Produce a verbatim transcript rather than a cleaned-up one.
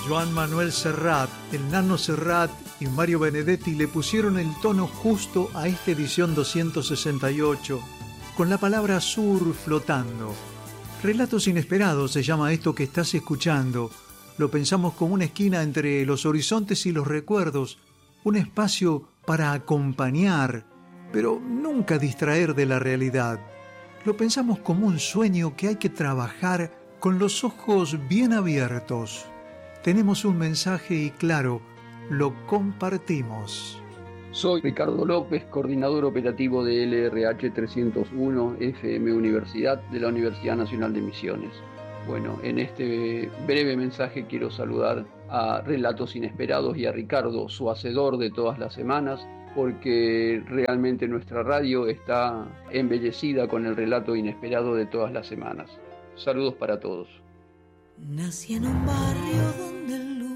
Joan Manuel Serrat, el Nano Serrat y Mario Benedetti le pusieron el tono justo a esta edición doscientos sesenta y ocho, con la palabra sur flotando. Relatos inesperados se llama esto que estás escuchando. Lo pensamos como una esquina entre los horizontes y los recuerdos, un espacio para acompañar, pero nunca distraer de la realidad. Lo pensamos como un sueño que hay que trabajar con los ojos bien abiertos. Tenemos un mensaje y claro, lo compartimos. Soy Ricardo López, coordinador operativo de L R H trescientos uno F M Universidad de la Universidad Nacional de Misiones. Bueno, en este breve mensaje quiero saludar a Relatos Inesperados y a Ricardo, su hacedor de todas las semanas, porque realmente nuestra radio está embellecida con el relato inesperado de todas las semanas. Saludos para todos. Nací en un barrio donde el